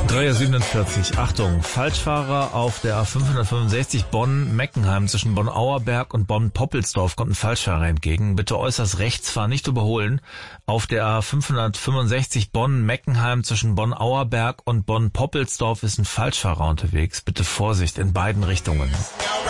3:47 Uhr. Achtung, Falschfahrer auf der A565 Bonn-Meckenheim zwischen Bonn-Auerberg und Bonn-Poppelsdorf kommt ein Falschfahrer entgegen. Bitte äußerst rechts fahren, nicht überholen. Auf der A565 Bonn-Meckenheim zwischen Bonn-Auerberg und Bonn-Poppelsdorf ist ein Falschfahrer unterwegs. Bitte Vorsicht in beiden Richtungen.